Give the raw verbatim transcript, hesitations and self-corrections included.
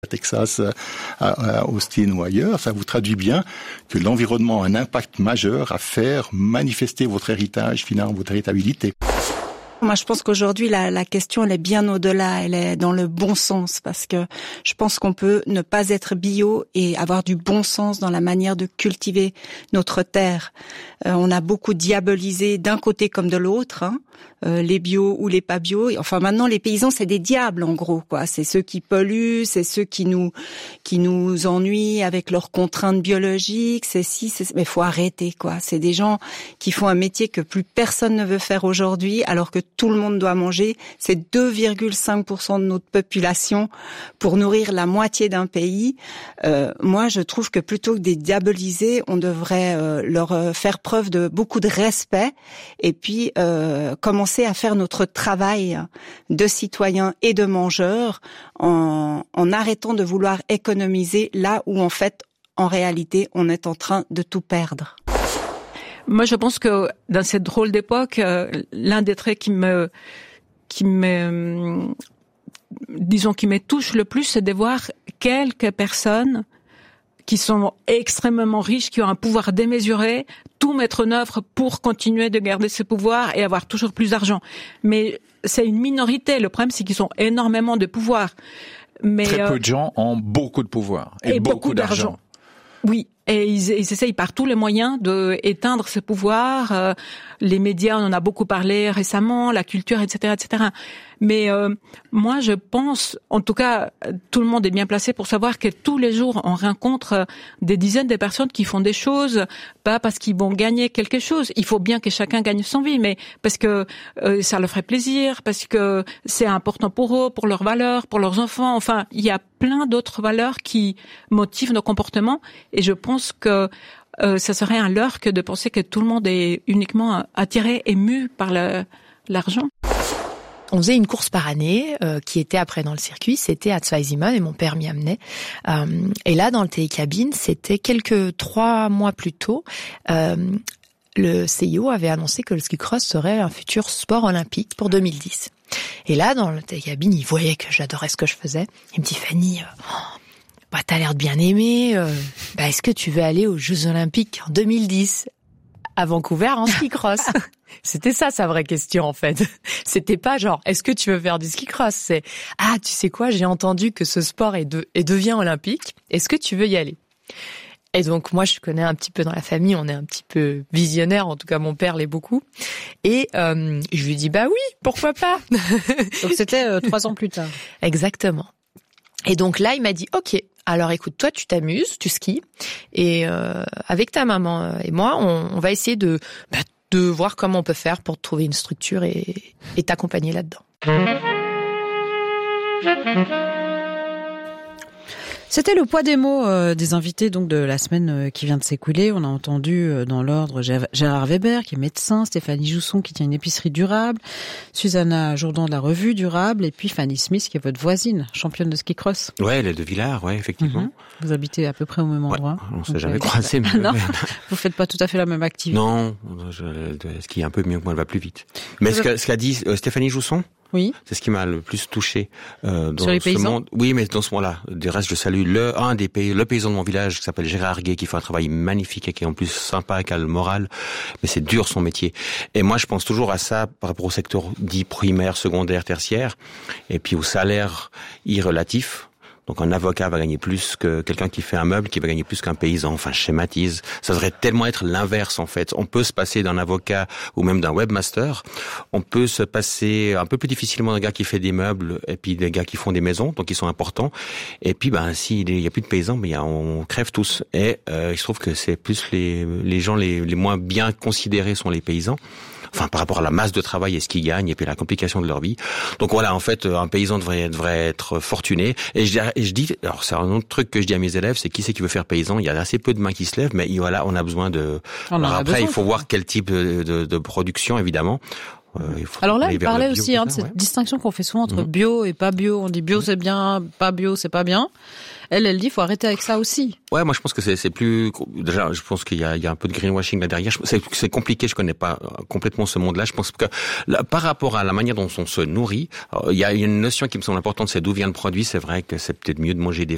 à Texas, à, à Austin ou ailleurs, ça vous traduit bien que l'environnement a un impact majeur à faire manifester votre héritage, finalement, votre héritabilité. Moi, je pense qu'aujourd'hui, la, la question, elle est bien au-delà. Elle est dans le bon sens, parce que je pense qu'on peut ne pas être bio et avoir du bon sens dans la manière de cultiver notre terre. Euh, on a beaucoup diabolisé d'un côté comme de l'autre, hein, euh, les bio ou les pas bio. Enfin, maintenant, les paysans, c'est des diables, en gros, quoi. C'est ceux qui polluent, c'est ceux qui nous qui nous ennuient avec leurs contraintes biologiques. C'est si, c'est... mais faut arrêter, quoi. C'est des gens qui font un métier que plus personne ne veut faire aujourd'hui, alors que tout le monde doit manger. C'est deux virgule cinq pour cent de notre population pour nourrir la moitié d'un pays. Euh, moi, je trouve que plutôt que de les diaboliser, on devrait euh, leur euh, faire preuve de beaucoup de respect et puis euh, commencer à faire notre travail de citoyens et de mangeurs en, en arrêtant de vouloir économiser là où, en fait, en réalité, on est en train de tout perdre. Moi, je pense que dans cette drôle d'époque, euh, l'un des traits qui me, qui me, disons, qui me touche le plus, c'est de voir quelques personnes qui sont extrêmement riches, qui ont un pouvoir démesuré, tout mettre en œuvre pour continuer de garder ce pouvoir et avoir toujours plus d'argent. Mais c'est une minorité. Le problème, c'est qu'ils ont énormément de pouvoir. Mais, Très euh, peu de gens ont beaucoup de pouvoir et, et beaucoup, beaucoup d'argent. d'argent. Oui, et ils, ils essayent par tous les moyens de éteindre ce pouvoir. Euh, les médias, on en a beaucoup parlé récemment, la culture, et cetera, et cetera. Mais euh, moi, je pense, en tout cas, tout le monde est bien placé pour savoir que tous les jours, on rencontre des dizaines de personnes qui font des choses, pas parce qu'ils vont gagner quelque chose. Il faut bien que chacun gagne son vie, mais parce que euh, ça leur ferait plaisir, parce que c'est important pour eux, pour leurs valeurs, pour leurs enfants. Enfin, il y a plein d'autres valeurs qui motivent nos comportements, et je pense que euh, ça serait un leurre que de penser que tout le monde est uniquement attiré et mu par le, l'argent. On faisait une course par année euh, qui était après dans le circuit, c'était à Zweisimmen et mon père m'y amenait. Euh, et là, dans le télécabine, c'était quelques trois mois plus tôt, euh, le C I O avait annoncé que le ski cross serait un futur sport olympique pour deux mille dix. Et là, dans le télécabine, il voyait que j'adorais ce que je faisais. Il me dit, Fanny, euh, oh, bah t'as l'air de bien aimer. Euh, bah est-ce que tu veux aller aux Jeux Olympiques en deux mille dix à Vancouver en ski cross? C'était ça sa vraie question en fait. C'était pas genre est-ce que tu veux faire du ski cross, c'est ah tu sais quoi, j'ai entendu que ce sport est de et devient olympique. Est-ce que tu veux y aller? Et donc moi je connais un petit peu dans la famille, on est un petit peu visionnaire, en tout cas mon père l'est beaucoup. Et euh, je lui dis bah oui, pourquoi pas. Donc c'était euh, trois ans plus tard. Exactement. Et donc là il m'a dit ok. Alors écoute, toi tu t'amuses, tu skis, et euh, avec ta maman et moi, on, on va essayer de bah, de voir comment on peut faire pour trouver une structure et, et t'accompagner là-dedans. C'était le poids des mots euh, des invités donc de la semaine euh, qui vient de s'écouler. On a entendu euh, dans l'ordre Gérard Weber qui est médecin, Stéphanie Jousson qui tient une épicerie durable, Susanna Jourdan de la revue Durable et puis Fanny Smith qui est votre voisine, championne de ski cross. Ouais, elle est de Villars, ouais, effectivement. Mm-hmm. Vous habitez à peu près au même endroit. Ouais, on s'est okay. jamais croisés. Mais non, vous faites pas tout à fait la même activité. Non, je, ce qui est un peu mieux que moi, elle va plus vite. Mais ce qu'a, ce qu'a dit euh, Stéphanie Jousson, oui. C'est ce qui m'a le plus touché euh, dans Sur les ce paysans. monde. Oui, mais dans ce moment-là, du reste, je salue le un des pays, le paysan de mon village qui s'appelle Gérard Gué, qui fait un travail magnifique et qui est en plus sympa, qui a le moral. Mais c'est dur son métier. Et moi, je pense toujours à ça par rapport au secteur dit primaire, secondaire, tertiaire, et puis au salaire irrelatif. Donc un avocat va gagner plus que quelqu'un qui fait un meuble, qui va gagner plus qu'un paysan. Enfin, je schématise. Ça devrait tellement être l'inverse, en fait. On peut se passer d'un avocat ou même d'un webmaster. On peut se passer un peu plus difficilement d'un gars qui fait des meubles et puis des gars qui font des maisons, donc ils sont importants. Et puis, ben, s'il y a plus de paysans, ben, on crève tous. Et euh, il se trouve que c'est plus les les gens les, les moins bien considérés sont les paysans. Enfin, par rapport à la masse de travail et ce qu'ils gagnent et puis la complication de leur vie. Donc voilà, en fait, un paysan devrait, devrait être fortuné. Et je, et je dis, alors c'est un autre truc que je dis à mes élèves, c'est qui c'est qui veut faire paysan? Il y a assez peu de mains qui se lèvent, mais voilà, on a besoin de... On alors après, besoin, il faut voir quel type de, de, de production, évidemment. Euh, Alors là, il parlait bio, aussi hein, de ça, cette ouais. distinction qu'on fait souvent entre mmh. bio et pas bio. On dit bio c'est bien, pas bio c'est pas bien. Elle, elle dit faut arrêter avec ça aussi. Ouais, moi je pense que c'est, c'est plus déjà, je pense qu'il y a, il y a un peu de greenwashing là derrière. C'est, c'est compliqué, je connais pas complètement ce monde-là. Je pense que là, par rapport à la manière dont on se nourrit, il y a une notion qui me semble importante, c'est d'où vient le produit. C'est vrai que c'est peut-être mieux de manger des